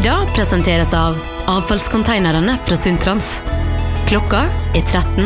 Bilder presenteres av avfallskonteinerne fra Sundtrans. Klokka 13.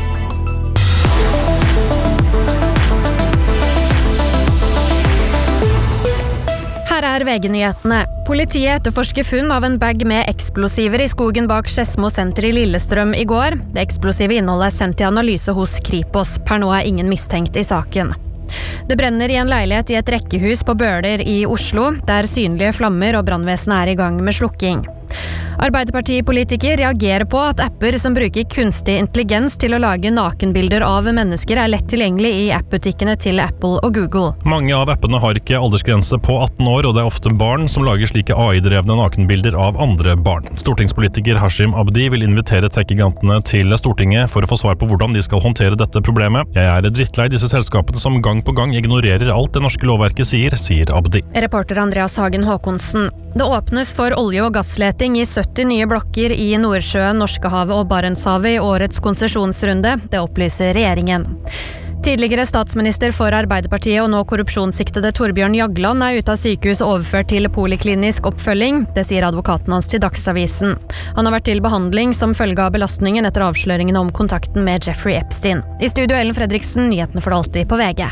Her VG-nyhetene. Politiet etterforsker funn av en bag med eksplosiver i skogen bak Skedsmo senter i Lillestrøm i går. Det eksplosive innholdet sendt til analyse hos Kripos. Per nå ingen mistenkt i saken. Det brenner i en leilighet i et rekkehus på Bøler i Oslo, der synlige flammer og brannvesenet i gang med slukking. Arbeiderpartipolitiker reagerer på at apper som bruker kunstig intelligens til å lage nakenbilder av mennesker lett tilgjengelig i appbutikkene til Apple og Google. Mange av appene har ikke aldersgrense på 18 år, og det ofte barn som lager slike AI-drevne nakenbilder av andre barn. Stortingspolitiker Hashim Abdi vil invitere tech-gigantene til Stortinget for å få svar på hvordan de skal håndtere dette problemet. Jeg drittlei disse selskapene som gang på gang ignorerer alt det norske lovverket sier Abdi. Reporter Andreas Hagen Håkonsen. Det åpnes for olje- og gassleting i 70 nye blokker i Nordsjøen, Norskehavet og Barentshavet i årets konsesjonsrunde. Det opplyser regjeringen. Tidligere statsminister for Arbeiderpartiet og nå korrupsjonssiktede Torbjørn Jagland ute av sykehus og overført til poliklinisk oppfølging. Det sier advokaten hans til Dagsavisen. Han har vært til behandling som følge av belastningen etter avsløringene om kontakten med Jeffrey Epstein. I studio Ellen Fredriksen, nyhetene for alltid på VG.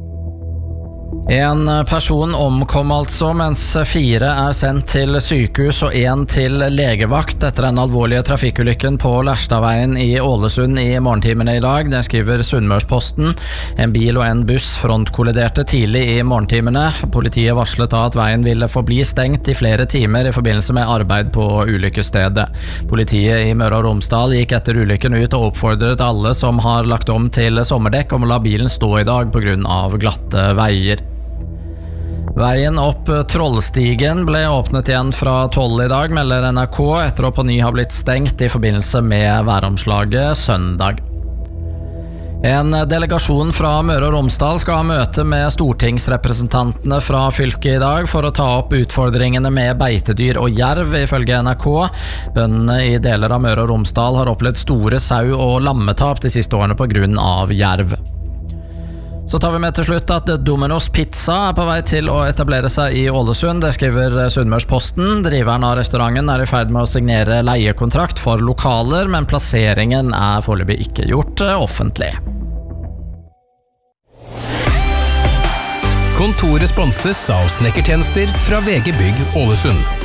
En person omkom altså, mens 4 sendt til sykehus og 1 til legevakt etter den alvorlige trafikkulykken på Lærstadveien i Ålesund i morgentimene i dag. Det skriver Sunnmørsposten. En bil og en buss frontkolliderte tidlig i morgentimene. Politiet varslet da at veien ville forbli stengt i flere timer i forbindelse med arbeid på ulykkesstedet. Politiet i Møre og Romsdal gikk etter ulykken ut og oppfordret alle som har lagt om til sommerdekk om å la bilen stå i dag på grunn av glatte veier. Veien opp Trollstigen ble åpnet igjen fra 12 i dag, melder NRK, etter å på ny ha blitt stengt i forbindelse med væromslaget søndag. En delegasjon fra Møre og Romsdal skal ha møte med stortingsrepresentantene fra fylket i dag for å ta opp utfordringene med beitedyr og jerv, ifølge NRK. Bøndene i deler av Møre og Romsdal har opplevd store sau- og lammetap de siste årene på grunn av jerv. Så tar vi med til slutt at Domino's Pizza på vei til å etablere seg i Ålesund. Det skriver Sunnmørsposten. Driveren av restauranten i ferd med å signere leiekontrakt for lokaler, men plasseringen foreløpig ikke gjort offentlig. Kontoret sponses av snekkertjenester fra VG Bygg Ålesund.